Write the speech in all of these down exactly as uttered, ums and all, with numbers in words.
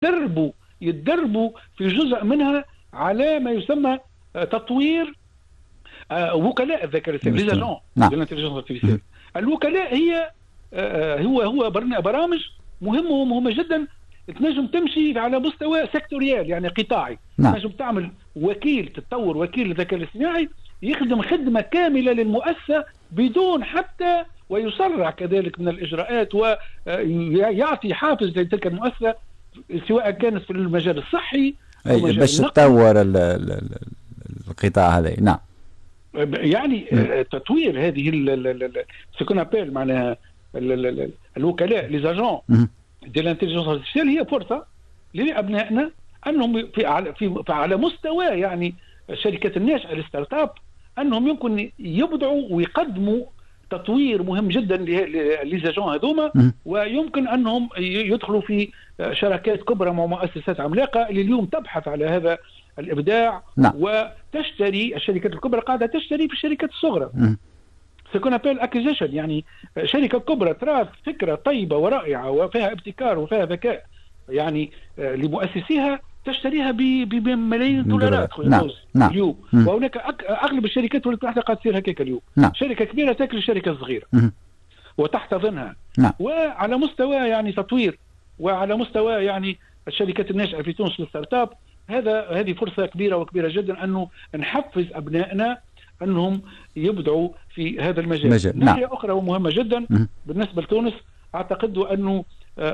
يتدربوا يتدربوا في جزء منها على ما يسمى تطوير وكلاء الذكاء الاصطناعي، لي اجون دو لانتيليجنس ارتيفيسيال. الوكلاء هي هو هو برامج مهمه ومهمه جدا، تنجم تمشي على مستوى سيكتوريال يعني قطاعي. نعم. تنجم تعمل وكيل تطور وكيل الذكاء الاصطناعي يخدم خدمه كامله للمؤسسه بدون حتى ويسرع كذلك من الاجراءات ويعطي حافز لتلك المؤسسه سواء كانت في المجال الصحي أو أي باش تطور القطاع هذا. نعم. يعني م. تطوير هذه سكون ابيل معناها الوكلاء لي زاجون دي لانتيليجنس ارتيفيسيال هي فرصه لابنائنا انهم في على في على مستوى يعني الشركات الناشئه الستارت اب انهم يمكن يبدعوا ويقدموا تطوير مهم جدا لي زاجون هذوما، ويمكن انهم يدخلوا في شراكات كبرى مع مؤسسات عملاقه اللي اليوم تبحث على هذا الابداع. نعم. وتشتري الشركات الكبرى قاعده تشتري في الشركات الصغرى. سيكون ابيل اكيزيشن يعني شركه كبرى ترى فكره طيبه ورائعه وفيها ابتكار وفيها ذكاء يعني لمؤسسيها تشتريها بملايين دولارات. نعم. نعم. اليوم وهناك اغلب الشركات والتي قاعده تصير هكاك اليوم. نعم. شركه كبيره تاكل الشركه الصغيره وتحتضنها. نعم. وعلى مستوى يعني تطوير وعلى مستوى يعني الشركات الناشئه في تونس الستارت اب، هذا هذه فرصه كبيره وكبيره جدا انه نحفز ابنائنا انهم يبدعوا في هذا المجال. ناحيه نعم. اخرى ومهمه جدا م- بالنسبه لتونس، اعتقد انه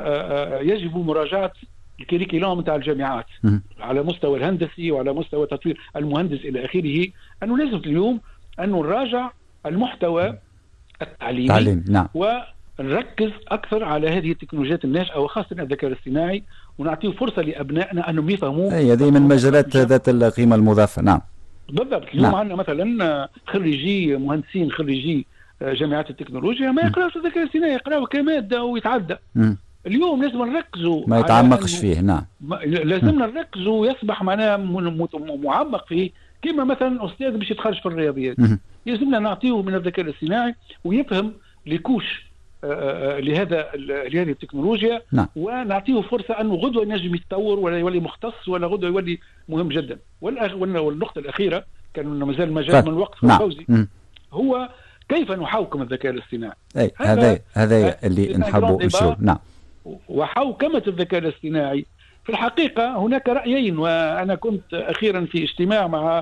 يجب مراجعه الكريكولوم نتاع الجامعات م- على مستوى الهندسي وعلى مستوى تطوير المهندس الى اخره، انه لازم اليوم انه نراجع المحتوى التعليمي. تعليم. نعم. ونركز اكثر على هذه التكنولوجيات الناشئه وخاصه الذكاء الاصطناعي، ونعطيه فرصه لابنائنا انهم يفهموا. اي هذه من مجالات ذات القيمه المضافه. نعم بالضبط. اليوم نعم. عندنا مثلا خريجي مهندسين خريجي جامعات التكنولوجيا ما يقراوش الذكاء الاصطناعي، يقراوه كماده ويتعدى. م. اليوم لازم نركزوا ما يتعمقش فيه. نعم. لازمنا نركزوا ويصبح معناه معمق فيه، كما مثلا استاذ باش يتخرج في الرياضيات لازمنا نعطيه من الذكاء الاصطناعي ويفهم لكوش آه لهذا لهذه التكنولوجيا. نعم. ونعطيه فرصه انه غدوه ينجم يتطور ولا يولي مختص ولا غدوه يولي مهم جدا. والنقطه الاخيره كان مازال مجال من الوقت نعم. فوزي هو كيف نحوكم الذكاء الاصطناعي. اي هذا هذا اللي نحبوا نشوف. نعم. وحوكمه الذكاء الاصطناعي في الحقيقه هناك رايين، وانا كنت اخيرا في اجتماع مع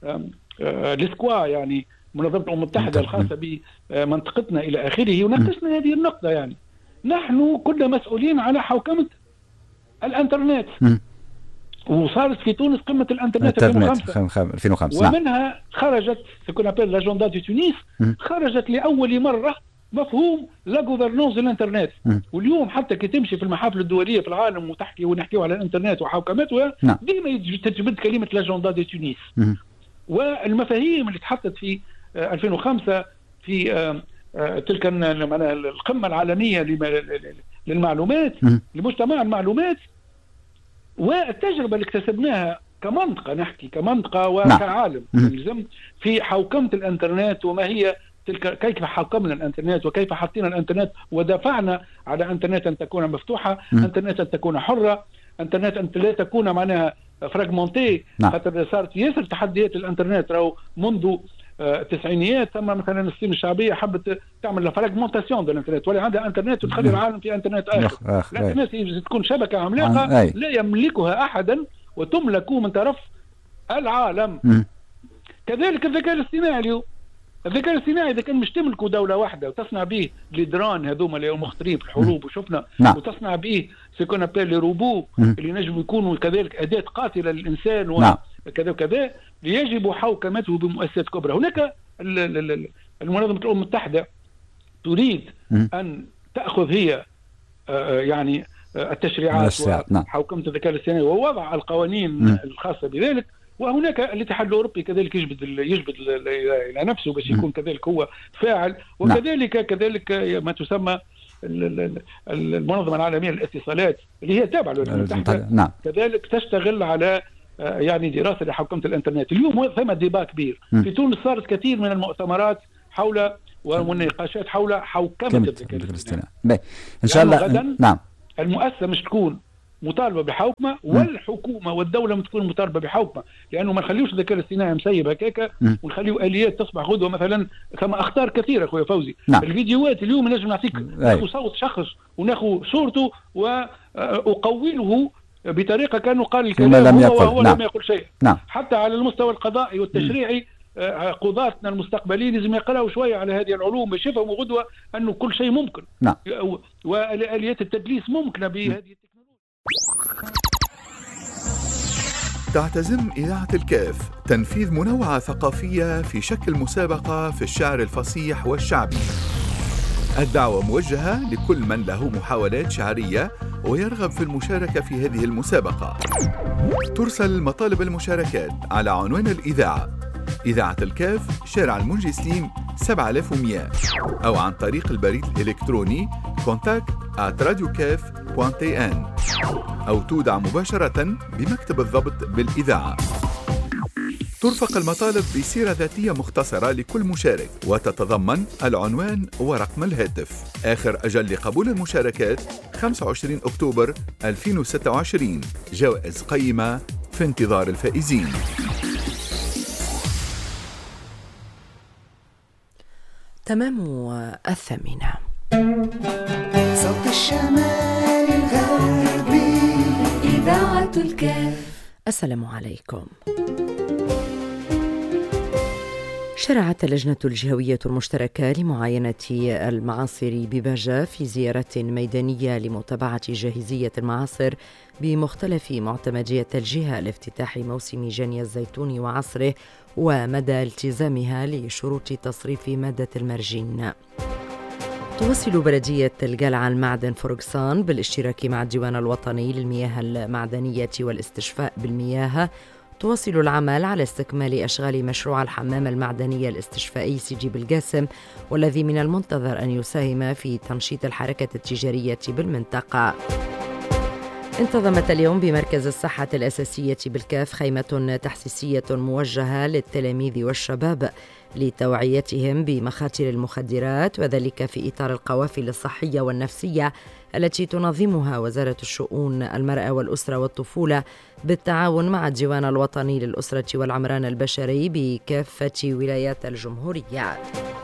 الاسكوا يعني منظمة الأمم المتحدة الخاصة بمنطقتنا إلى آخره، وناقشنا هذه النقطة. يعني نحن كنا مسؤولين على حوكمة الانترنت، م. وصارت في تونس قمة الانترنت ألفين وخمسة ومنها خرجت سكون ابيل لاجوندا دو تونس، خرجت لأول مرة مفهوم لا غوفرنونس دو الانترنت. واليوم حتى كي تمشي في المحافل الدولية في العالم وتحكي ونحكيوا على الانترنت وحوكمتها ديما تجبد كلمة لاجوندا دو تونس. م. والمفاهيم اللي تحطت في ألفين وخمسة في تلك القمة العالمية للمعلومات لمجتمع المعلومات، والتجربة اللي اكتسبناها كمنطقة نحكي كمنطقة وكعالم يلزم في حوكمة الانترنت، وما هي تلك كيف حوكمنا الانترنت وكيف حطينا الانترنت ودفعنا على انترنت ان تكون مفتوحة، انترنت ان تكون حرة، انترنت ان لا تكون معناها فراغمونتي. خاطر صارت ياسر تحديات الانترنت راهو منذ التسعينيات. ثم مثلا الصين الشعبيه حبت تعمل فراغمونتاسيون دو الانترنت ولا عندها انترنت وتخلي العالم في انترنت اخر. الانترنت يجب تكون شبكه عملاقه لا يملكها احدا وتملك من طرف العالم. م. كذلك الذكاء الاصطناعي اليوم، الذكاء الاصطناعي اذا كان مش تملكه دوله واحده وتصنع به ليدران هذوما اللي مخطرين في الحروب وشفنا، نعم. وتصنع به سيكون ابيل لي روبو اللي نجم يكونوا كذلك اداه قاتله للانسان وكذا نعم. وكذا يجب حوكمته بمؤسسات كبرى. هناك المنظمه الامم المتحده تريد م. ان تاخذ هي يعني التشريعات وحوكمه الذكاء الاصطناعي ووضع القوانين م. الخاصه بذلك، وهناك الاتحاد الاوروبي كذلك يجبد يجبد الى نفسه باش يكون كذلك هو فاعل، وكذلك نعم. كذلك ما تسمى المنظمه العالميه للاتصالات اللي هي تابعه للامم المتحده نعم. كذلك تشتغل على يعني دراسه لحوكمه الانترنت. اليوم ثم ديبا كبير م. في تونس صارت كثير من المؤتمرات حول والنقاشات حول حوكمه الذكاء الاصطناعي. ان شاء الله غدا نعم المؤسسه مش تكون مطالبه بحوكمه، والحكومه والدوله تكون مطالبه بحوكمه، لانه ما نخليوش الذكاء الاصطناعي مسيب هكاك ونخليو اليات تصبح غدوه. مثلا ثم اخطار كثيره خويا فوزي. نعم. الفيديوهات اليوم نجم نعطيك ناخذ صوت شخص وناخذ صورته واقوله بطريقه كانه قال الكلام لم هو يقل. وهو نعم. لم يقل شيء. نعم. حتى على المستوى القضائي والتشريعي قضاتنا المستقبليين لازم يقراوا شويه على هذه العلوم باش يفهموا غدوه انه كل شيء ممكن. نعم. واليات التدليس ممكنه بهذه التكنولوجيا. تعتزم إذاعة الكاف تنفيذ منوعة ثقافية في شكل مسابقة في الشعر الفصيح والشعبي. الدعوة موجهة لكل من له محاولات شعرية ويرغب في المشاركة في هذه المسابقة. ترسل مطالب المشاركات على عنوان الإذاعة: إذاعة الكاف، شارع المنجي سليم سبعة آلاف ومئة، أو عن طريق البريد الإلكتروني contact at radiocaf دوت تي ان، أو تودع مباشرة بمكتب الضبط بالإذاعة. ترفق المطالب بسيرة ذاتية مختصرة لكل مشارك، وتتضمن العنوان ورقم الهاتف. آخر أجل لقبول المشاركات خمسة وعشرين أكتوبر ألفين وستة وعشرين. جوائز قيمة في انتظار الفائزين. تمام الثامنة. صوت الشمال الغربي، إذاعة الكاف. السلام عليكم. شرعت اللجنة الجهوية المشتركة لمعاينة المعاصر بباجة في زيارة ميدانية لمتابعة جاهزية المعاصر بمختلف معتمدية الجهة لافتتاح موسم جني الزيتون وعصره ومدى التزامها لشروط تصريف مادة المرجين. تواصل بلدية القلعة المعدن فرقسان بالاشتراك مع الديوان الوطني للمياه المعدنية والاستشفاء بالمياه تواصل العمل على استكمال أشغال مشروع الحمام المعدني الاستشفائي سيدي بالقاسم، والذي من المنتظر أن يساهم في تنشيط الحركة التجارية بالمنطقة. انتظمت اليوم بمركز الصحة الأساسية بالكاف خيمة تحسيسية موجهة للتلاميذ والشباب لتوعيتهم بمخاطر المخدرات، وذلك في إطار القوافل الصحية والنفسية التي تنظمها وزارة الشؤون المرأة والأسرة والطفولة بالتعاون مع الديوان الوطني للأسرة والعمران البشري بكافة ولايات الجمهورية.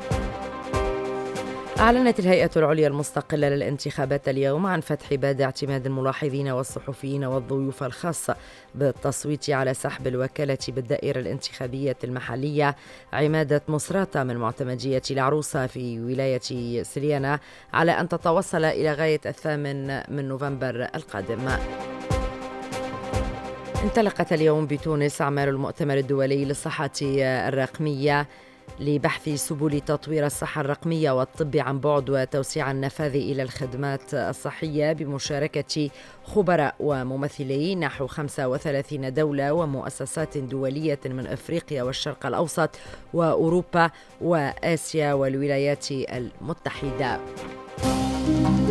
أعلنت الهيئة العليا المستقلة للانتخابات اليوم عن فتح باب اعتماد الملاحظين والصحفيين والضيوف الخاصة بالتصويت على سحب الوكالة بالدائرة الانتخابية المحلية عمادة مصراتة من معتمدية العروسة في ولاية سليانة على أن تتوصل إلى غاية الثامن من نوفمبر القادم. انطلقت اليوم بتونس أعمال المؤتمر الدولي للصحة الرقمية لبحث سبل تطوير الصحة الرقمية والطب عن بعد وتوسيع النفاذ إلى الخدمات الصحية بمشاركة خبراء وممثلي نحو خمسة وثلاثين دولة ومؤسسات دولية من أفريقيا والشرق الأوسط وأوروبا وآسيا والولايات المتحدة.